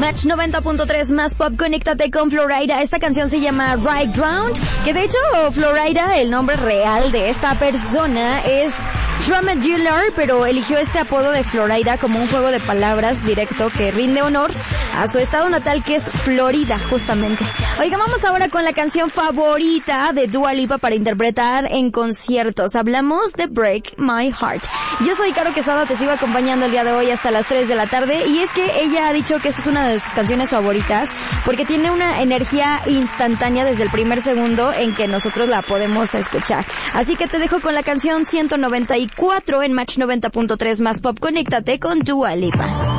Match 90.3 más pop, conéctate con Florida. Esta canción se llama Right Round, que de hecho Florida, el nombre real de esta persona es Drama Dealer, pero eligió este apodo de Florida como un juego de palabras directo que rinde honor a su estado natal, que es Florida, justamente. Oiga, vamos ahora con la canción favorita de Dua Lipa para interpretar en conciertos. Hablamos de Break My Heart. Yo soy Caro Quesada, te sigo acompañando el día de hoy hasta las 3 de la tarde, y es que ella ha dicho que esta es una de sus canciones favoritas porque tiene una energía instantánea desde el primer segundo en que nosotros la podemos escuchar. Así que te dejo con la canción 194 en Match 90.3 más pop, conéctate con Dua Lipa.